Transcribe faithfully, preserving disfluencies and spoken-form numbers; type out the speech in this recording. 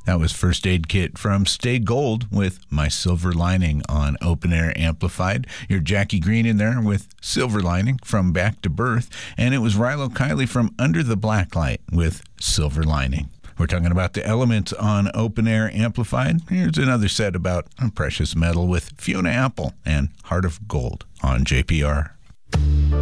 That was First Aid Kit from Stay Gold with My Silver Lining on Open Air Amplified. You're Jackie Green in there with Silver Lining from Back to Birth. And it was Rilo Kiley from Under the Blacklight with Silver Lining. We're talking about the Elements on Open Air Amplified. Here's another set about precious metal with Fiona Apple and Heart of Gold on J P R.